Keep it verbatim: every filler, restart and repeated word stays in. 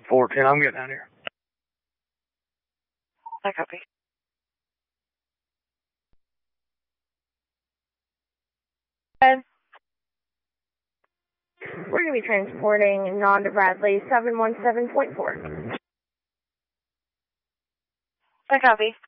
four ten, I'm getting out of here. I copy. Uh, we're going to be transporting John to Bradley, seven one seven point four. I copy.